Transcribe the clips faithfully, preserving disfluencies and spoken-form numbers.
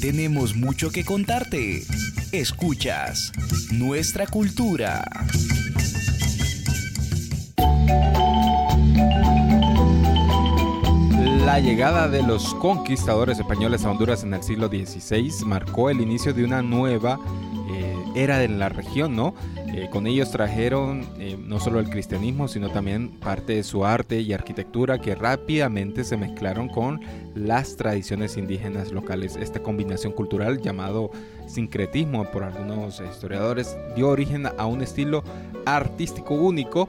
tenemos mucho que contarte. Escuchas Nuestra Cultura. La llegada de los conquistadores españoles a Honduras en el siglo dieciséis marcó el inicio de una nueva eh, era en la región, ¿no? Eh, con ellos trajeron eh, no solo el cristianismo, sino también parte de su arte y arquitectura que rápidamente se mezclaron con las tradiciones indígenas locales. Esta combinación cultural, llamado sincretismo por algunos historiadores, dio origen a un estilo artístico único,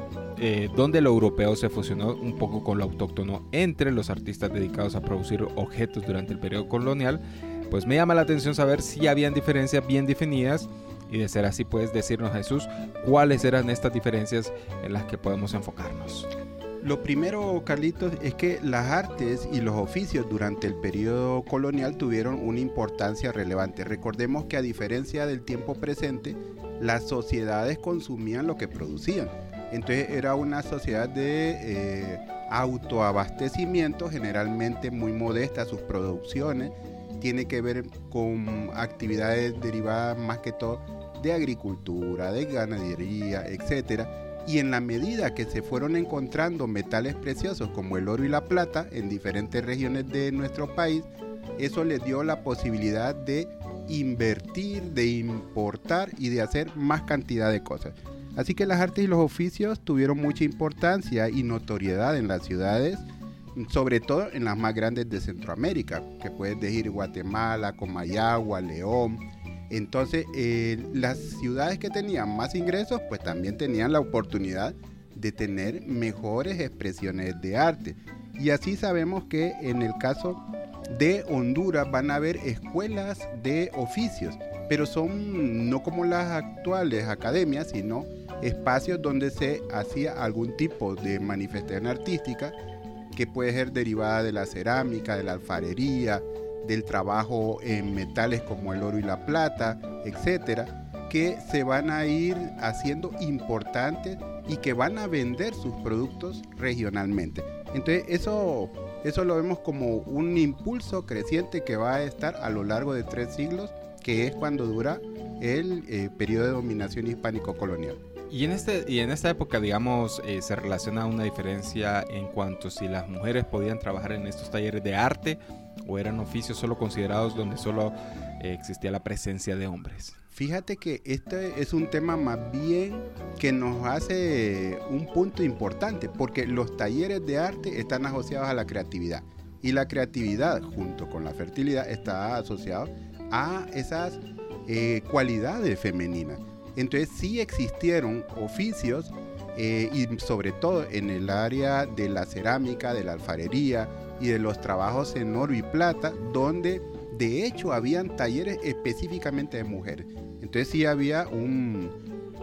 eh, donde lo europeo se fusionó un poco con lo autóctono. Entre los artistas dedicados a producir objetos durante el periodo colonial, pues me llama la atención saber si habían diferencias bien definidas. Y de ser así, puedes decirnos, Jesús, cuáles eran estas diferencias en las que podemos enfocarnos. Lo primero, Carlitos, es que las artes y los oficios durante el periodo colonial tuvieron una importancia relevante. Recordemos que a diferencia del tiempo presente, las sociedades consumían lo que producían. Entonces era una sociedad de eh, autoabastecimiento, generalmente muy modesta sus producciones. Tiene que ver con actividades derivadas más que todo de agricultura, de ganadería, etcétera. Y en la medida que se fueron encontrando metales preciosos como el oro y la plata en diferentes regiones de nuestro país, eso les dio la posibilidad de invertir, de importar y de hacer más cantidad de cosas. Así que las artes y los oficios tuvieron mucha importancia y notoriedad en las ciudades, sobre todo en las más grandes de Centroamérica, que puedes decir Guatemala, Comayagua, León. Entonces, eh, las ciudades que tenían más ingresos, pues también tenían la oportunidad de tener mejores expresiones de arte. Y así sabemos que en el caso de Honduras van a haber escuelas de oficios, pero son no como las actuales academias, sino espacios donde se hacía algún tipo de manifestación artística que puede ser derivada de la cerámica, de la alfarería, del trabajo en metales como el oro y la plata, etcétera, que se van a ir haciendo importantes y que van a vender sus productos regionalmente. Entonces eso, eso lo vemos como un impulso creciente que va a estar a lo largo de tres siglos, que es cuando dura el eh, periodo de dominación hispánico-colonial. Y en, este, y en esta época, digamos, eh, se relaciona una diferencia en cuanto a si las mujeres podían trabajar en estos talleres de arte o eran oficios solo considerados donde solo eh, existía la presencia de hombres. Fíjate que este es un tema más bien que nos hace un punto importante, porque los talleres de arte están asociados a la creatividad, y la creatividad junto con la fertilidad está asociado a esas eh, cualidades femeninas. Entonces sí existieron oficios eh, y sobre todo en el área de la cerámica, de la alfarería y de los trabajos en oro y plata, donde de hecho habían talleres específicamente de mujeres. Entonces sí había un,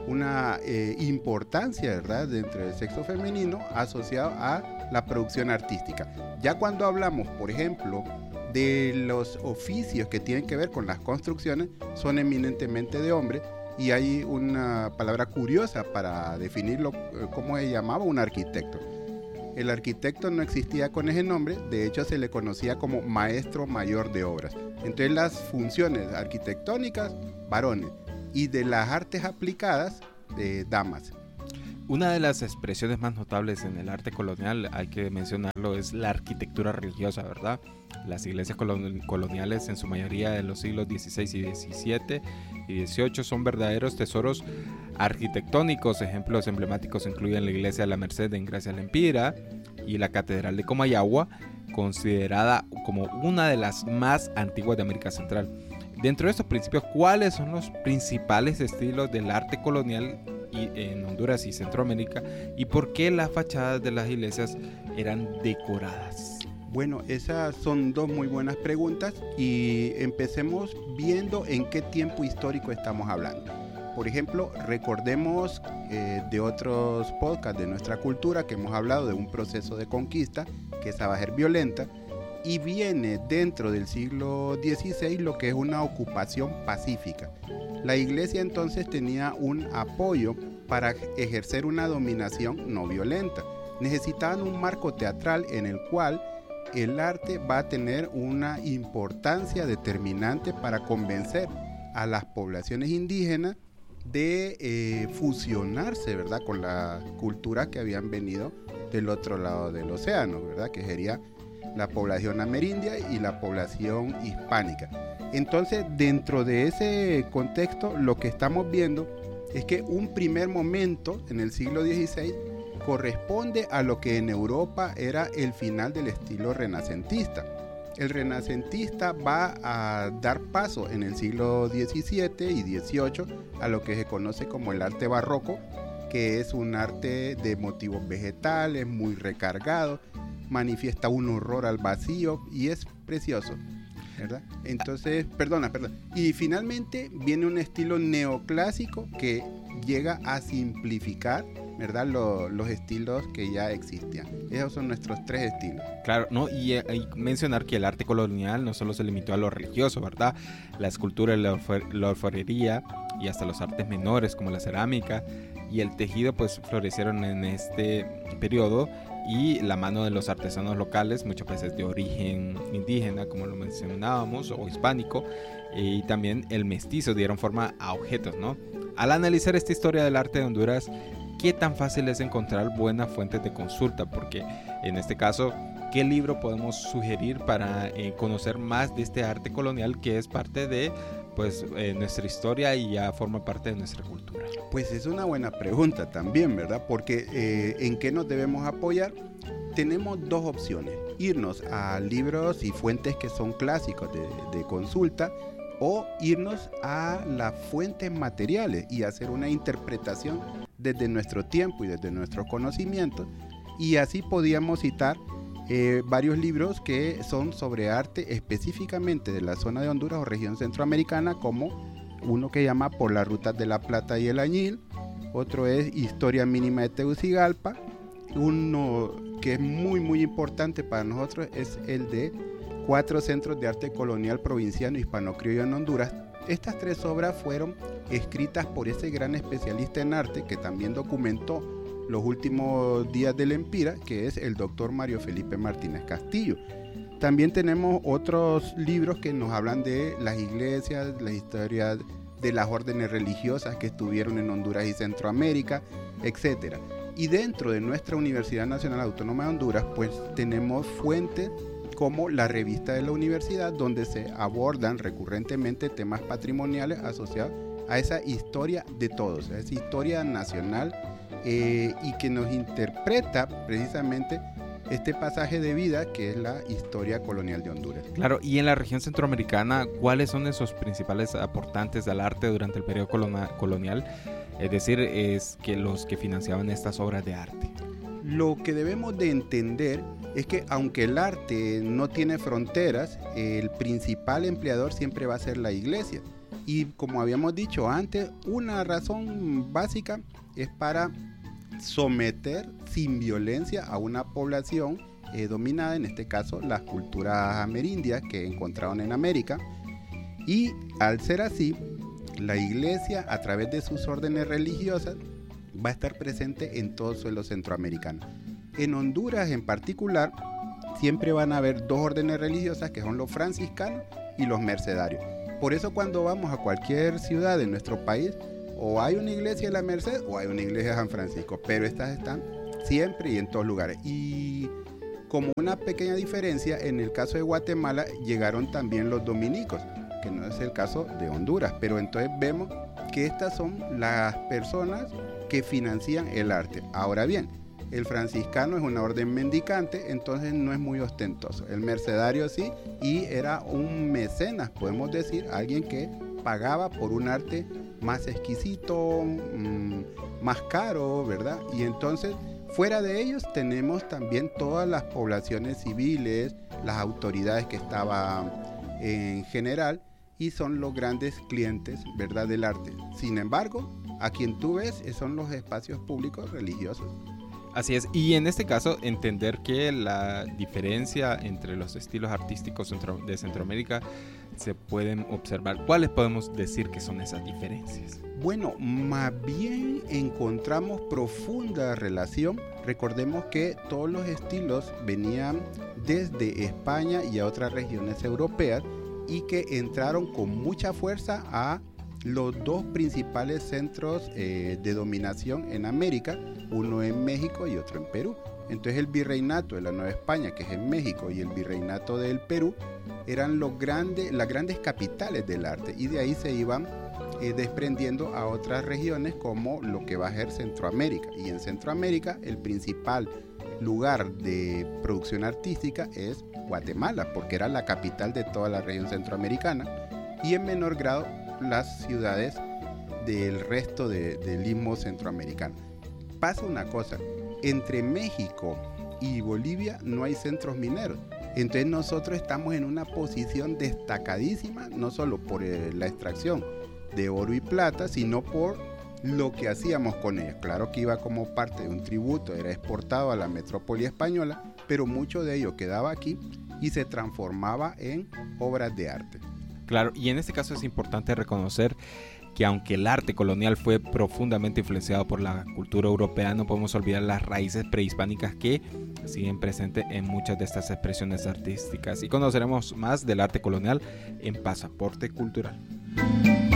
una eh, importancia, ¿verdad?, dentro del sexo femenino asociado a la producción artística. Ya cuando hablamos, por ejemplo, de los oficios que tienen que ver con las construcciones, son eminentemente de hombres. Y hay una palabra curiosa para definirlo, cómo se llamaba, un arquitecto. El arquitecto no existía con ese nombre, de hecho se le conocía como maestro mayor de obras. Entonces las funciones arquitectónicas, varones, y de las artes aplicadas, de damas. Una de las expresiones más notables en el arte colonial, hay que mencionarlo, es la arquitectura religiosa, ¿verdad? Las iglesias colon- coloniales, en su mayoría de los siglos dieciséis y diecisiete y dieciocho, son verdaderos tesoros arquitectónicos. Ejemplos emblemáticos incluyen la iglesia de la Merced en Gracia Lempira y la catedral de Comayagua, considerada como una de las más antiguas de América Central. Dentro de estos principios, ¿cuáles son los principales estilos del arte colonial y en Honduras y Centroamérica, y por qué las fachadas de las iglesias eran decoradas? Bueno, esas son dos muy buenas preguntas y empecemos viendo en qué tiempo histórico estamos hablando. Por ejemplo, recordemos eh, de otros podcasts de nuestra cultura que hemos hablado de un proceso de conquista que esa va a ser violenta, y viene dentro del siglo dieciséis lo que es una ocupación pacífica. La iglesia entonces tenía un apoyo para ejercer una dominación no violenta. Necesitaban un marco teatral en el cual el arte va a tener una importancia determinante para convencer a las poblaciones indígenas de eh, fusionarse, ¿verdad?, con la cultura que habían venido del otro lado del océano, ¿verdad?, que sería la población amerindia y la población hispánica. Entonces, dentro de ese contexto, lo que estamos viendo es que un primer momento en el siglo dieciséis corresponde a lo que en Europa era el final del estilo renacentista. El renacentista va a dar paso en el siglo diecisiete y dieciocho a lo que se conoce como el arte barroco, que es un arte de motivos vegetales, muy recargado, manifiesta un horror al vacío y es precioso, ¿verdad? Entonces, perdona, perdón. Y finalmente viene un estilo neoclásico que llega a simplificar, ¿verdad?, Lo, los estilos que ya existían. Esos son nuestros tres estilos. Claro, ¿no? Y, eh, y mencionar que el arte colonial no solo se limitó a lo religioso, ¿verdad? La escultura, la, orfe- la orfebrería y hasta los artes menores como la cerámica y el tejido pues florecieron en este periodo, y la mano de los artesanos locales, muchas veces de origen indígena, como lo mencionábamos, o hispánico, y también el mestizo dieron forma a objetos, ¿no? Al analizar esta historia del arte de Honduras, ¿qué tan fácil es encontrar buenas fuentes de consulta? Porque en este caso, ¿qué libro podemos sugerir para eh, conocer más de este arte colonial que es parte de pues, eh, nuestra historia y ya forma parte de nuestra cultura? Pues es una buena pregunta también, ¿verdad? Porque eh, ¿en qué nos debemos apoyar? Tenemos dos opciones: irnos a libros y fuentes que son clásicos de, de consulta, o irnos a las fuentes materiales y hacer una interpretación desde nuestro tiempo y desde nuestros conocimientos. Y así podíamos citar eh, varios libros que son sobre arte específicamente de la zona de Honduras o región centroamericana, como uno que llama Por las rutas de la Plata y el Añil, otro es Historia mínima de Tegucigalpa, uno que es muy muy importante para nosotros es el de Cuatro centros de arte colonial provinciano hispano-criollo en Honduras. Estas tres obras fueron escritas por ese gran especialista en arte que también documentó los últimos días del Empira, que es el doctor Mario Felipe Martínez Castillo. También tenemos otros libros que nos hablan de las iglesias, las historias de las órdenes religiosas que estuvieron en Honduras y Centroamérica, etcétera. Y dentro de nuestra Universidad Nacional Autónoma de Honduras, pues tenemos fuentes como la revista de la universidad, donde se abordan recurrentemente temas patrimoniales asociados a esa historia de todos, a esa historia nacional, eh, y que nos interpreta precisamente este pasaje de vida que es la historia colonial de Honduras. Claro, y en la región centroamericana, ¿cuáles son esos principales aportantes al arte durante el periodo colona- colonial? Es decir, es que los que financiaban estas obras de arte. Lo que debemos de entender es que aunque el arte no tiene fronteras, el principal empleador siempre va a ser la iglesia. Y como habíamos dicho antes, una razón básica es para someter sin violencia a una población eh, dominada, en este caso las culturas amerindias que encontraron en América. Y al ser así, la iglesia, a través de sus órdenes religiosas, va a estar presente en todo el suelo centroamericano. En Honduras en particular, siempre van a haber dos órdenes religiosas, que son los franciscanos y los mercedarios. Por eso cuando vamos a cualquier ciudad de nuestro país, o hay una iglesia de la Merced o hay una iglesia de San Francisco, pero estas están siempre y en todos lugares. Y como una pequeña diferencia, en el caso de Guatemala llegaron también los dominicos, que no es el caso de Honduras, pero entonces vemos que estas son las personas que financian el arte. Ahora bien, el franciscano es una orden mendicante, entonces no es muy ostentoso. El mercedario sí, y era un mecenas, podemos decir, alguien que pagaba por un arte más exquisito, mmm, más caro, ¿verdad? Y entonces, fuera de ellos, tenemos también todas las poblaciones civiles, las autoridades que estaban en general, y son los grandes clientes, ¿verdad?, del arte. Sin embargo, a quien tú ves son los espacios públicos religiosos. Así es, y en este caso entender que la diferencia entre los estilos artísticos de Centroamérica se pueden observar. ¿Cuáles podemos decir que son esas diferencias? Bueno, más bien encontramos profunda relación. Recordemos que todos los estilos venían desde España y a otras regiones europeas y que entraron con mucha fuerza a los dos principales centros eh, de dominación en América, uno en México y otro en Perú. Entonces el virreinato de la Nueva España, que es en México, y el virreinato del Perú eran los grandes, las grandes capitales del arte, y de ahí se iban eh, desprendiendo a otras regiones como lo que va a ser Centroamérica. Y en Centroamérica el principal lugar de producción artística es Guatemala, porque era la capital de toda la región centroamericana, y en menor grado las ciudades del resto de, del istmo centroamericano. Pasa una cosa, entre México y Bolivia no hay centros mineros, entonces nosotros estamos en una posición destacadísima, no solo por eh, la extracción de oro y plata, sino por lo que hacíamos con ellos. Claro que iba como parte de un tributo, era exportado a la metrópoli española, pero mucho de ello quedaba aquí y se transformaba en obras de arte. Claro, y en este caso es importante reconocer que aunque el arte colonial fue profundamente influenciado por la cultura europea, no podemos olvidar las raíces prehispánicas que siguen presentes en muchas de estas expresiones artísticas. Y conoceremos más del arte colonial en Pasaporte Cultural.